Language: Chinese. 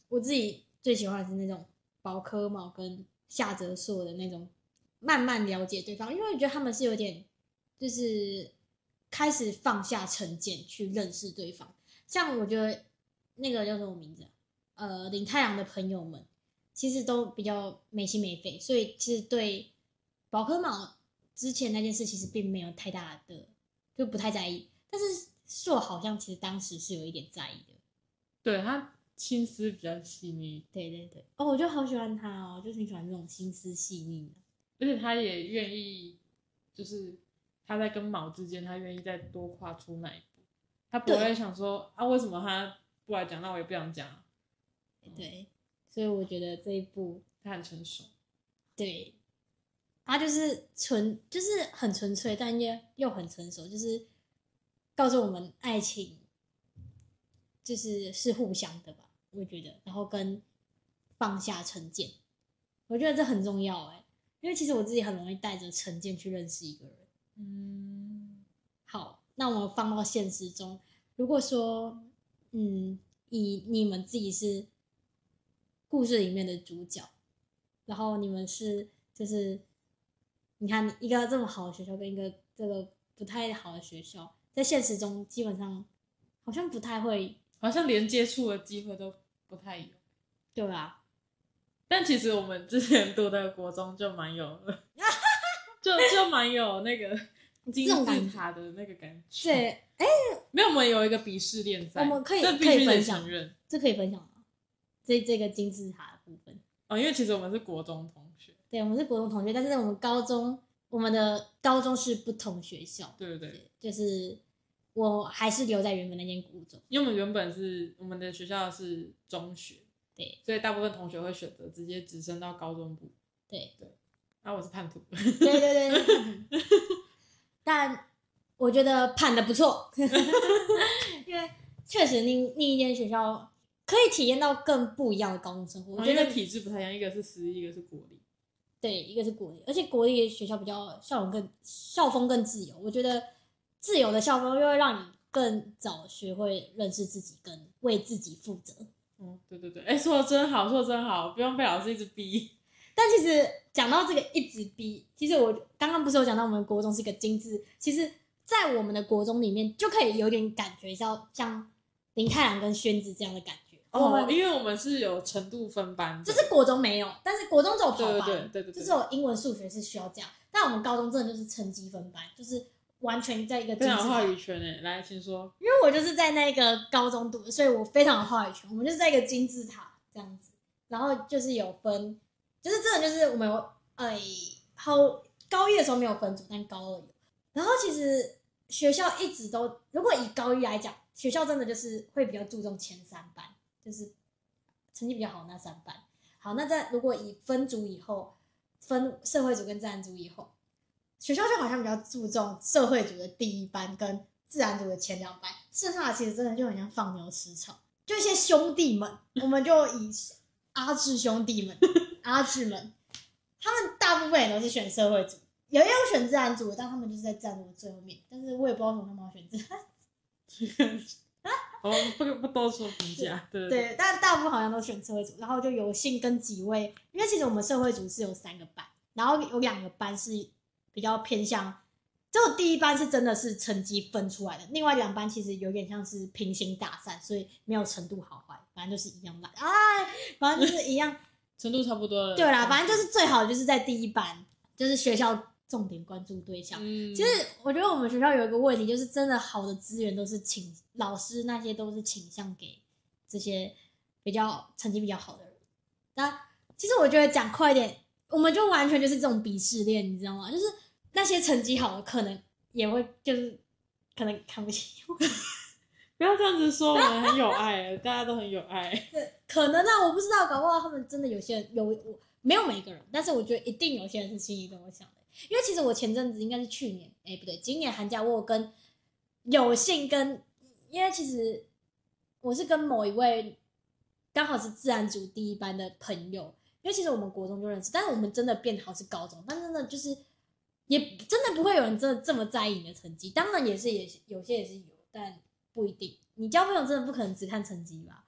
我自己最喜欢的是那种宝科卯跟夏泽硕的那种慢慢了解对方，因为我觉得他们是有点就是开始放下成见去认识对方。像我觉得那个叫什么名字领太阳的朋友们其实都比较没心没肺，所以其实对宝科卯之前那件事其实并没有太大的，就不太在意。但是硕好像其实当时是有一点在意的， 对，他心思比较细腻。 对对对，哦，我就好喜欢他哦，就挺喜欢这种心思细腻的。 而且他也愿意，就是他在跟卯之间，他愿意再多跨出那一步，他不会想说啊，为什么他不来讲，那我也不想讲。 对，所以我觉得这一部他很成熟。 对，他就是就是很纯粹，但又很成熟，就是告诉我们爱情是互相的吧，我觉得，然后跟放下成见，我觉得这很重要因为其实我自己很容易带着成见去认识一个人。好，那我们放到现实中，如果说以你们自己是故事里面的主角，然后你们是就是你看一个这么好的学校跟一个这个不太好的学校，在现实中基本上好像不太会， 好像连接触的机会都不太有。 对啊， 但其实我们之前读的国中就蛮有的就蛮有那个金字塔的那个感觉。 对， 没有，我们有一个鄙视链在， 我们可以这必须得分享承认。 这可以分享吗？这个金字塔的部分因为其实我们是国中同学。 对，我们是国中同学，但是我们的高中是不同学校。 对对对， 就是我还是留在原本那间国中， 因为我们原本我们的学校是中学， 对， 所以大部分同学会选择直接直升到高中部。 对对，我是叛徒。 对对对，但我觉得判的不错，因为确实另一间学校可以体验到更不一样的高中生活。我觉得体制不太一样，一个是私立，一个是国立。 对，一个是国立，而且国立的学校比较校风更自由。我觉得自由的校风又会让你更早学会认识自己，跟为自己负责。 对对对，说的真好，说的真好，不用被老师一直逼。 但其实讲到这个一直逼，其实我刚刚不是有讲到我们国中是一个金字，其实在我们的国中里面就可以有点感觉到像林太郎跟宣子这样的感觉。 因为我们是有程度分班的， 就是国中没有，但是国中只有跑班， 对， 就是有英文数学是需要这样，但我们高中真的就是成绩分班，就是完全在一个金字塔。 非常话语权来请说。 因为我就是在那个高中读的，所以我非常有话语权。我们就是在一个金字塔这样子，然后就是有分，就是真的就是我们有高一的时候没有分组，但高二有。然后其实学校一直都，如果以高一来讲，学校真的就是会比较注重前3班，就是成绩比较好的那3班。好，那如果以分组以后，分社会组跟自然组以后，学校就好像比较注重社会组的第1班跟自然组的前2班，剩下的其实真的就很像放牛吃草，就一些兄弟们，我们就以阿志兄弟们、阿志们，他们大部分也都是选社会组，有选自然组，但他们就是在自然组的最后面，但是我也不知道为什么他们要选自然。 我们不多说评价， 对，但大部分好像都选社会组，然后就有幸跟几位，因为其实我们社会组是有3个班，然后有2个班是比较偏向，就第1班是真的是成绩分出来的，另外2班其实有点像是平行打散，所以没有程度好坏，反正就是一样烂，反正就是一样， 程度差不多了。 对啦，反正就是最好的就是在第1班，就是学校重点关注对象。其实我觉得我们学校有一个问题，就是真的好的资源都是老师那些都是倾向给这些比较成绩比较好的人。那其实我觉得讲快一点，我们就完全就是这种鄙视链，你知道吗？就是那些成绩好的可能也会就是可能看不起我。 不要这样子说，我们很有爱，大家都很有爱。 对，可能我不知道，搞不好他们真的有些人没有每个人，但是我觉得一定有些人是心里跟我想的。因为其实我前阵子应该是去年，不对，今年寒假我有幸跟，因为其实我是跟某一位刚好是自然组第1班的朋友，因为其实我们国中就认识，但是我们真的变好是高中，但真的就是也真的不会有人真的这么在意你的成绩，当然有些也是有，但不一定。你交朋友真的不可能只看成绩吧？